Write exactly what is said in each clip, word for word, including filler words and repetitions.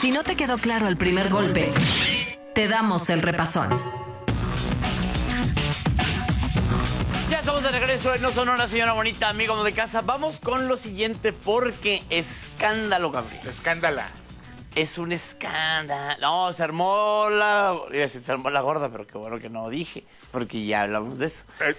Si no te quedó claro el primer golpe, te damos el repasón. Ya estamos de regreso en No Sonora, señora bonita, amigos de casa. Vamos con lo siguiente porque escándalo, Gabriel. Escándala. Es un escándalo. No, se armó la... Iba a decir, se armó la gorda, pero qué bueno que no dije, porque ya hablamos de eso. Eh,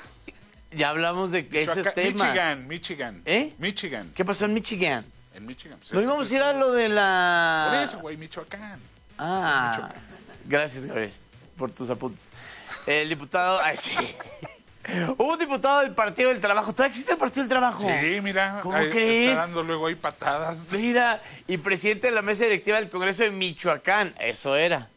Ya hablamos de esos Michoacán, temas. Michigan, Michigan. ¿Eh? Michigan. ¿Qué pasó en Michigan? En Michigan. Pues No es- íbamos a ir a lo de la... Por eso, güey, Michoacán. Ah, Michoacán. gracias, Gabriel, por tus apuntes. El diputado... Ay, sí. Hubo un diputado del Partido del Trabajo. ¿Todavía existe el Partido del Trabajo? Sí, mira. ¿Cómo ahí crees? Está dando luego ahí patadas. Mira, y presidente de la mesa directiva del Congreso de Michoacán. Eso era.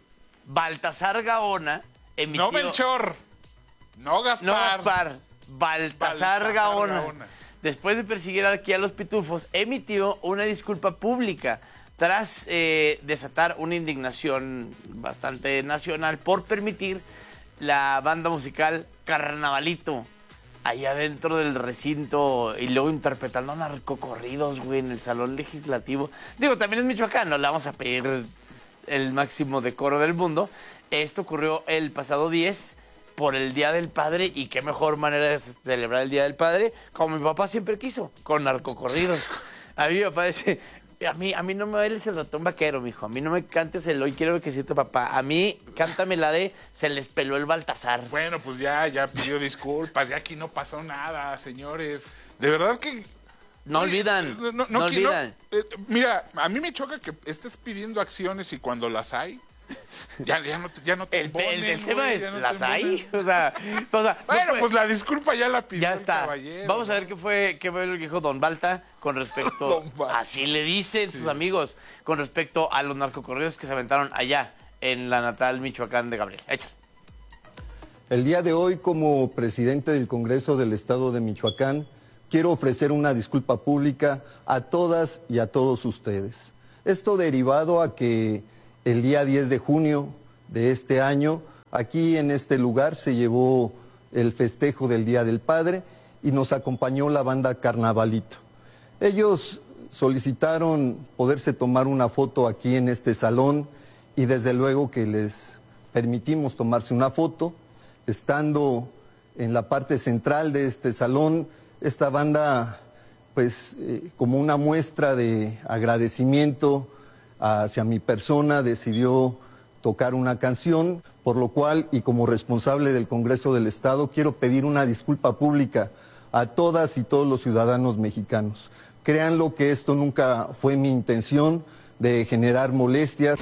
Baltasar Gaona emitió... No Melchor. No Gaspar. No Gaspar. Baltasar, Baltasar Gaona, Gaona. después de perseguir aquí a los pitufos, emitió una disculpa pública tras eh, desatar una indignación bastante nacional por permitir la banda musical Carnavalito allá dentro del recinto y luego interpretando narcocorridos, güey, en el salón legislativo. Digo, también es Michoacán, no le vamos a pedir el máximo decoro del mundo. Esto ocurrió el pasado diez por el Día del Padre, y qué mejor manera de celebrar el Día del Padre, como mi papá siempre quiso, con narcocorridos. A mí mi papá dice, a mí, a mí no me bailes el ratón vaquero, mijo, a mí no me cantes el hoy quiero que siento papá, a mí cántame la de se les peló el Baltasar. Bueno, pues ya, ya pidió disculpas. Ya aquí no pasó nada, señores. De verdad que... No olvidan, No, no, no no, que- no, olvidan. eh, mira, a mí me choca que estés pidiendo acciones y cuando las hay, ya, ya no, te- ya no te El, el- el embonen, tema güey, es, ya no te ¿las hay? embonen. O sea, o sea, no Bueno, fue- pues la disculpa ya la pidió ya el está. caballero. Vamos a ver qué fue, qué fue lo que dijo Don Balta con respecto, Don Balta. así le dicen sus amigos, con respecto a los narcocorridos que se aventaron allá en la natal Michoacán de Gabriel. Échale. El día de hoy, como presidente del Congreso del Estado de Michoacán, quiero ofrecer una disculpa pública a todas y a todos ustedes. Esto derivado a que el día diez de junio de este año, aquí en este lugar se llevó el festejo del Día del Padre y nos acompañó la banda Carnavalito. Ellos solicitaron poderse tomar una foto aquí en este salón y desde luego que les permitimos tomarse una foto. Estando en la parte central de este salón, esta banda, pues eh, como una muestra de agradecimiento hacia mi persona, decidió tocar una canción, por lo cual, y como responsable del Congreso del Estado, quiero pedir una disculpa pública a todas y todos los ciudadanos mexicanos. Créanlo que esto nunca fue mi intención de generar molestias.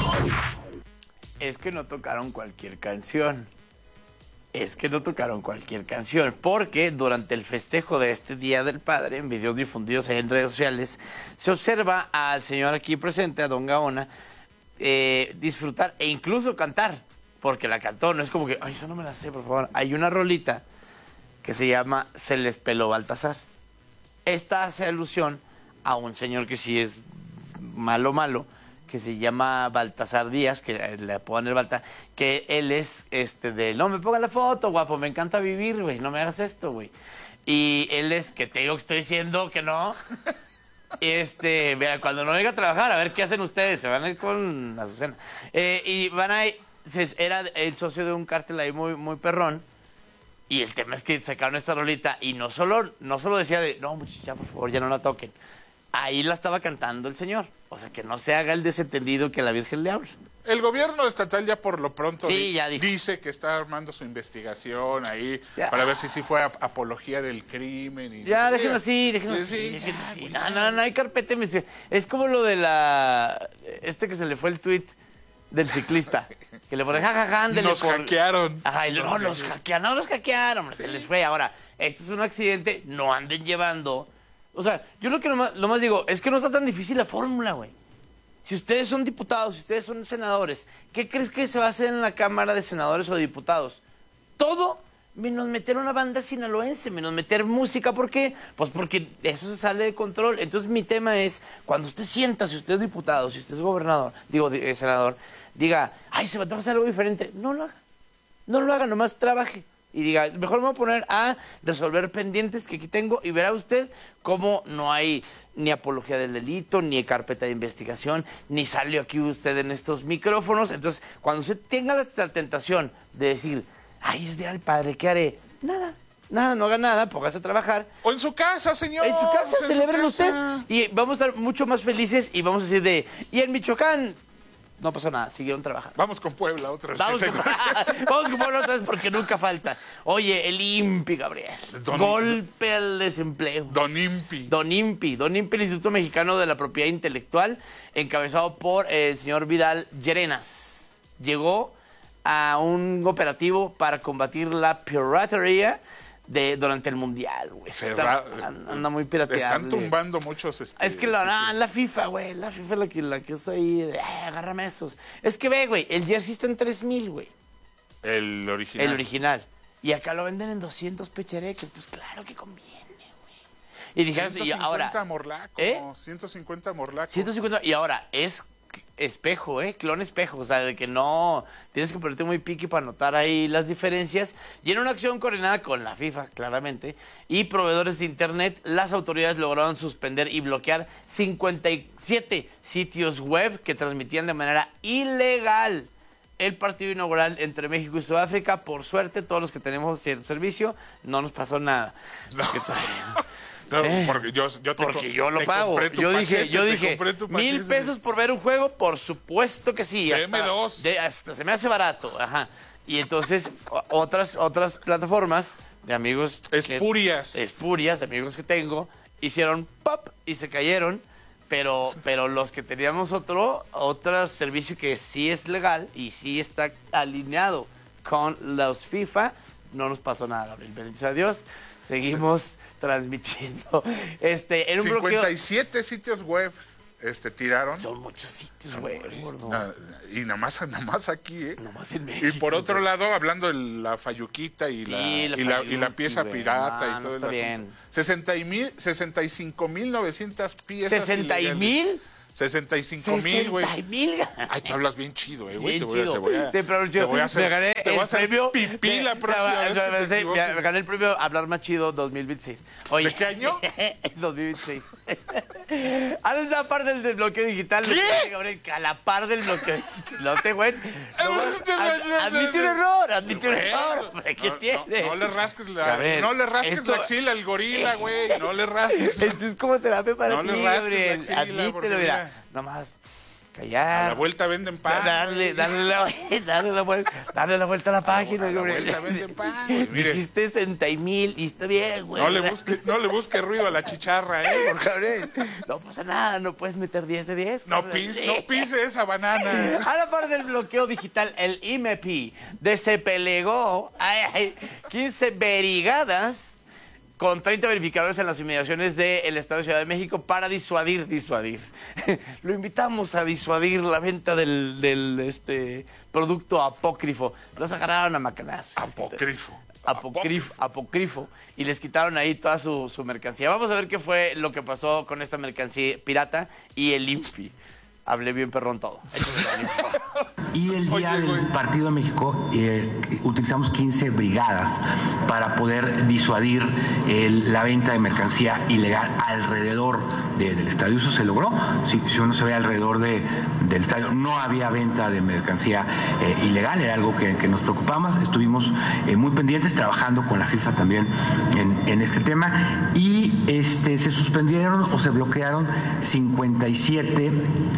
Es que no tocaron cualquier canción. Es que no tocaron cualquier canción, porque durante el festejo de este Día del Padre, en videos difundidos en redes sociales, se observa al señor aquí presente, a Don Gaona, eh, disfrutar e incluso cantar, porque la cantó, no es como que, ay, eso no me la sé, por favor. Hay una rolita que se llama Se les peló Baltasar. Esta hace alusión a un señor que sí es malo, malo, que se llama Baltasar Díaz, que le ponen el Balta, que él es este de, no me pongas la foto, guapo, me encanta vivir, güey, no me hagas esto, güey. Y él es, que te digo que estoy diciendo que no. Este, mira, cuando no venga a trabajar, a ver qué hacen ustedes, se van a ir con Azucena. Eh, y van a ir, se- era el socio de un cártel ahí muy, muy perrón. Y el tema es que sacaron esta rolita y no solo, no solo decía de, no, muchacha, por favor, ya no la toquen. Ahí la estaba cantando el señor. O sea, que no se haga el desentendido que a la Virgen le habla. El gobierno estatal ya por lo pronto Sí, di- ya dijo. dice que está armando su investigación ahí Ya. para ver si sí fue ap- apología del crimen. Y Ya, déjenlo así, déjenlo Sí, así. ya, déjenlo así. güey, No, ya. no, no hay carpeta. me dice, Es como lo de la... Este que se le fue el tuit del ciclista. Que le pone jajaja, ándele Nos por- hackearon. Ajá, y luego, no, los hackearon, no los hackearon, hombre, se les fue. Ahora, este es un accidente, no anden llevando... O sea, yo lo que nomás, lo más digo, es que no está tan difícil la fórmula, güey. Si ustedes son diputados, si ustedes son senadores, ¿qué crees que se va a hacer en la Cámara de Senadores o Diputados? Todo menos meter una banda sinaloense, menos meter música. ¿Por qué? Pues porque eso se sale de control. Entonces mi tema es, cuando usted sienta, si usted es diputado, si usted es gobernador, digo, eh, senador, diga, ay, se va a hacer algo diferente. No lo haga. No lo haga, nomás trabaje. y diga, mejor me voy a poner a resolver pendientes que aquí tengo y verá usted cómo no hay ni apología del delito, ni carpeta de investigación, ni salió aquí usted en estos micrófonos. Entonces, cuando usted tenga la, la tentación de decir, ay, es Día del Padre, ¿qué haré? Nada. Nada, no haga nada, póngase a trabajar. O en su casa, señor. En su casa, pues celebren usted. Y vamos a estar mucho más felices y vamos a decir de... Y en Michoacán, no pasó nada, siguieron trabajando. Vamos con Puebla otra vez. Vamos con, vamos con Puebla otra vez porque nunca falta. Oye, el INPI, Gabriel. Don, Golpe al desempleo. Don INPI. Don INPI. Don INPI, el Instituto Mexicano de la Propiedad Intelectual, encabezado por el señor Vidal Llerenas. Llegó a un operativo para combatir la piratería de durante el mundial, güey. Está, anda muy pirateable. Están tumbando muchos. Este, es que la, la, la FIFA, güey. La FIFA es la que, la que está ahí. Eh, agárrame esos. Es que ve, güey. El jersey está en tres mil, güey. El original. El original. Y acá lo venden en doscientos pechereques. Pues claro que conviene, güey. Y dijeron, y ahora. ciento cincuenta morlacos. ¿Eh? ciento cincuenta morlacos. ciento cincuenta. Y ahora, es espejo, ¿eh? Clon espejo. O sea, de que no tienes que ponerte muy piqui para notar ahí las diferencias. Y en una acción coordinada con la FIFA, claramente, y proveedores de Internet, las autoridades lograron suspender y bloquear cincuenta y siete sitios web que transmitían de manera ilegal el partido inaugural entre México y Sudáfrica. Por suerte, todos los que tenemos cierto servicio, no nos pasó nada. No. No, eh, porque yo, yo, te porque yo lo te pago. Yo dije, paquete, yo dije, mil pesos por ver un juego, por supuesto que sí. Deme hasta, dos. De, hasta se me hace barato, ajá. Y entonces otras otras plataformas de amigos espurias, que, espurias de amigos que tengo hicieron pop y se cayeron, pero pero los que teníamos otro otro servicio que sí es legal y sí está alineado con los FIFA, no nos pasó nada, Gabriel. Bendito a Dios. Seguimos sí. transmitiendo. Este, en un cincuenta y siete bloqueo... sitios web este, tiraron. Son muchos sitios web. Na, y nada más, nada más aquí, ¿eh? Nada más en México. Y por otro lado, hablando de la fayuquita y, sí, la, la, y, fayuqui, la, y la pieza wey, pirata no, y todo no el bien. sesenta y cinco mil novecientas piezas. ¿sesenta y mil? sesenta y cinco mil, güey. sesenta mil. Ay, tú hablas bien chido, eh, güey. Te, te voy a, te voy a hacer. Me gané te voy a el hacer premio. Pipí de, la próxima de, vez. de, Que de, te me, me gané el premio Hablar Más Chido dos mil veintiséis. Oye, ¿de qué año? dos mil veintiséis. A la par del desbloqueo digital. ¿Qué? Gabriel, a la par del bloqueo digital. No te güey. No, admite un error, admite un error. ¿Qué no, tiene? No, no le rasques la, Gabriel, no le rasques esto, la axila al gorila, güey. No le rasques. Esto es como terapia para no ti, le rasques Gabriel. la axila, Admítelo, mira. Nomás. Callar. A la vuelta venden pan. Darle, darle, la, darle, la vuelta, darle la vuelta a la página, a la güey. vuelta venden pan, güey. Mire. Dijiste sesenta mil y está bien, güey. No le busque, no le busque ruido a la chicharra, ¿eh? Porque, no pasa nada, no puedes meter diez de diez. No pise, no pise esa banana. A la par del bloqueo digital, el I M E P I despelegó quince brigadas con treinta verificadores en las inmediaciones del Estado de Ciudad de México para disuadir, disuadir. Lo invitamos a disuadir la venta del, del este producto apócrifo. Los agarraron a macanazos. Apócrifo. Apócrifo, apócrifo. Y les quitaron ahí toda su, su mercancía. Vamos a ver qué fue lo que pasó con esta mercancía pirata y el I M P I. Hablé bien perrón todo. Y el día Oye, del Partido de México eh, utilizamos quince brigadas para poder disuadir el, la venta de mercancía ilegal alrededor de, del estadio. Eso se logró. Si, si uno se ve alrededor de, del estadio, no había venta de mercancía eh, ilegal, era algo que, que nos preocupaba más. Estuvimos eh, muy pendientes, trabajando con la FIFA también en, en este tema. Y este, se suspendieron o se bloquearon cincuenta y siete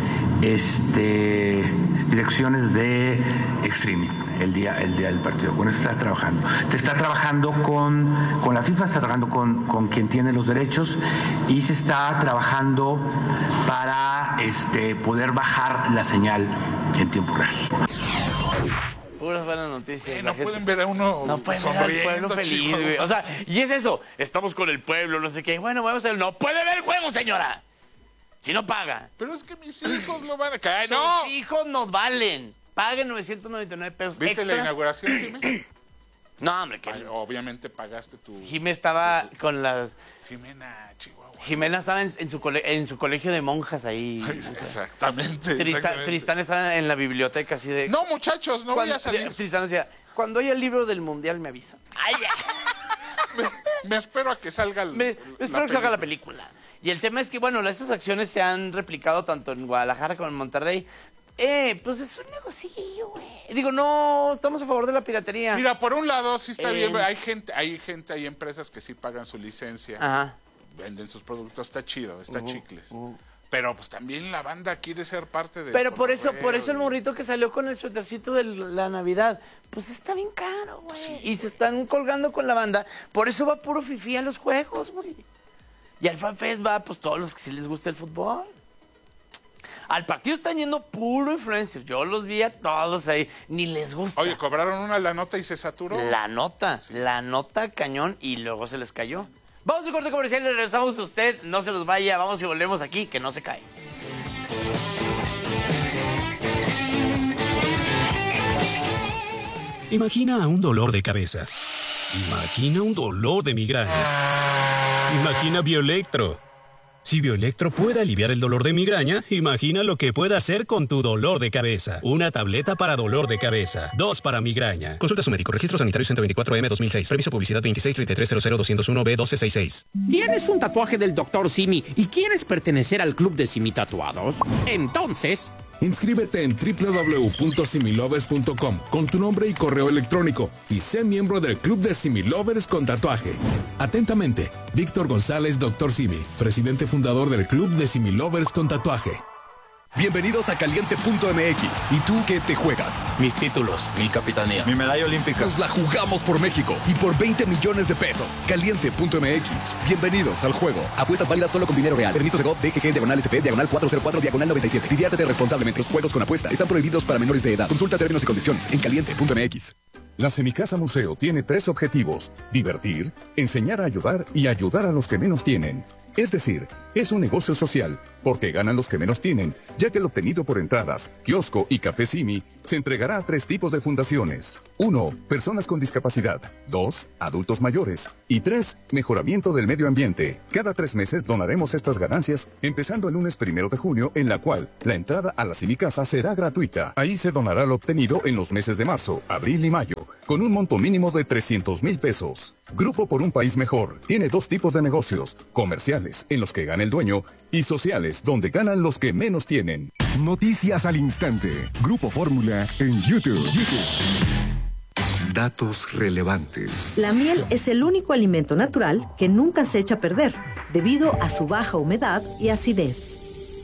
este, direcciones de streaming el día, el día del partido. Con eso estás trabajando. Te está trabajando con, con la FIFA, está trabajando con, con quien tiene los derechos y se está trabajando para este, poder bajar la señal en tiempo real. Puras buenas noticias. Eh, no gente, pueden ver a uno no pueden ver al pueblo feliz, güey. O sea, y es eso. Estamos con el pueblo, no sé qué. Bueno, vamos a ver. No puede ver el juego, señora. Si no paga. Pero es que mis hijos lo van a caer. ¡No! Sus hijos nos valen. Paguen novecientos noventa y nueve pesos ¿Viste extra? la inauguración, Jimé? No, hombre, que... Ay, obviamente pagaste tu... Jimé estaba tu... con las... Jimena, Chihuahua. Jimena estaba en, en, su cole... en su colegio de monjas ahí. Ay, exactamente, Tristán, exactamente. Tristán estaba en la biblioteca así de... No, muchachos, no voy a salir. Tristán decía, Cuando haya el libro del mundial me avisan. Ay, me, me espero a que salga el, me, me espero que salga la película. Y el tema es que, bueno, estas acciones se han replicado tanto en Guadalajara como en Monterrey. Eh, pues es un negocillo, güey. Digo, no, estamos a favor de la piratería. Mira, por un lado sí está Eh. bien, hay gente, hay gente, hay empresas que sí pagan su licencia, Ajá. venden sus productos, está chido, está Uh, chicles. uh. Pero pues también la banda quiere ser parte de. Pero por eso, por eso el morrito que salió con el suétercito de la Navidad, pues está bien caro, güey. Sí. Y se están colgando con la banda. Por eso va puro fifí a los juegos, güey. Y al FanFest va, pues, todos los que sí les gusta el fútbol. Al partido están yendo puro influencers. Yo los vi a todos ahí. Ni les gusta. Oye, cobraron una la nota y se saturó. La nota, Sí. la nota cañón y luego se les cayó. Vamos a corte comercial y regresamos a usted. No se los vaya, vamos y volvemos aquí, que no se cae. Imagina un dolor de cabeza. Imagina un dolor de migraña. Imagina Bioelectro. Si Bioelectro puede aliviar el dolor de migraña, imagina lo que puede hacer con tu dolor de cabeza. Una tableta para dolor de cabeza. Dos para migraña. Consulta a su médico. Registro sanitario ciento veinticuatro M dos mil seis. Permiso publicidad veintiséis treinta y tres cero cero dos cero uno B doce sesenta y seis. ¿Tienes un tatuaje del doctor Simi y quieres pertenecer al club de Simi Tatuados? Entonces, inscríbete en doble u doble u doble u punto similovers punto com con tu nombre y correo electrónico y sé miembro del Club de Similovers con tatuaje. Atentamente, Víctor González, doctor Simi, presidente fundador del Club de Similovers con tatuaje. Bienvenidos a Caliente punto M X. ¿Y tú qué te juegas? Mis títulos, mi capitanía, mi medalla olímpica. Nos la jugamos por México y por veinte millones de pesos. Caliente punto M X. Bienvenidos al juego. Apuestas válidas solo con dinero real. Permiso de G O V, D G G, diagonal S P, diagonal cuatro cero cuatro, diagonal noventa y siete. Diviértete responsablemente. Los juegos con apuesta están prohibidos para menores de edad. Consulta términos y condiciones en Caliente punto M X. La Semicasa Museo tiene tres objetivos: divertir, enseñar a ayudar y ayudar a los que menos tienen. Es decir, es un negocio social, porque ganan los que menos tienen, ya que el obtenido por entradas, kiosco y café Simi se entregará a tres tipos de fundaciones. Uno, personas con discapacidad. Dos, adultos mayores. Y tres, mejoramiento del medio ambiente. Cada tres meses donaremos estas ganancias, empezando el lunes primero de junio, en la cual la entrada a la Semicasa será gratuita. Ahí se donará lo obtenido en los meses de marzo, abril y mayo, con un monto mínimo de trescientos mil pesos. Grupo por un país mejor tiene dos tipos de negocios: comerciales, en los que gana el dueño, y sociales, donde ganan los que menos tienen. Noticias al instante. Grupo Fórmula en YouTube. YouTube. Datos relevantes. La miel es el único alimento natural que nunca se echa a perder, debido a su baja humedad y acidez.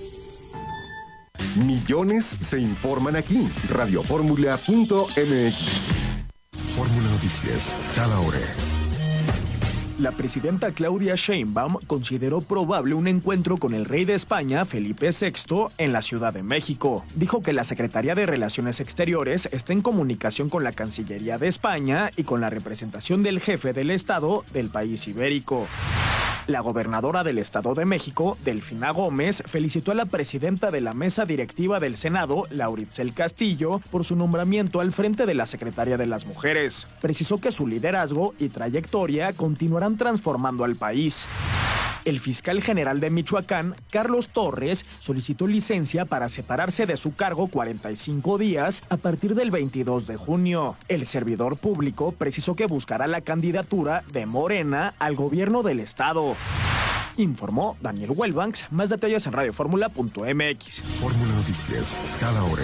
Millones se informan aquí. radio fórmula punto m x. Fórmula Noticias, cada hora. La presidenta Claudia Sheinbaum consideró probable un encuentro con el rey de España, Felipe sexto, en la Ciudad de México. Dijo que la Secretaría de Relaciones Exteriores está en comunicación con la Cancillería de España y con la representación del jefe del Estado del país ibérico. La gobernadora del Estado de México, Delfina Gómez, felicitó a la presidenta de la mesa directiva del Senado, Lauritzel Castillo, por su nombramiento al frente de la Secretaría de las Mujeres. Precisó que su liderazgo y trayectoria continuarán transformando al país. El fiscal general de Michoacán, Carlos Torres, solicitó licencia para separarse de su cargo cuarenta y cinco días a partir del veintidós de junio. El servidor público precisó que buscará la candidatura de Morena al gobierno del estado. Informó Daniel Welbanks. Más detalles en radio fórmula punto m x. Fórmula Noticias, cada hora.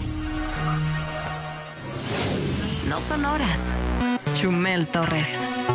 No son horas. Chumel Torres.